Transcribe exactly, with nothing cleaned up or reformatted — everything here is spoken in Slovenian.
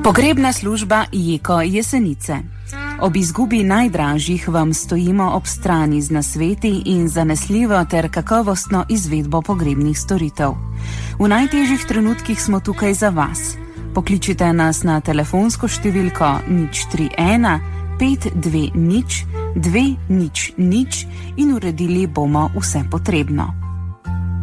Pogrebna služba Jeko Jesenice. Ob izgubi najdražjih vam stojimo ob strani z nasveti in zanesljivo ter kakovostno izvedbo pogrebnih storitev. V najtežjih trenutkih smo tukaj za vas. Pokličite nas na telefonsko številko nič tri ena pet dve nič dve nič nič in uredili bomo vse potrebno.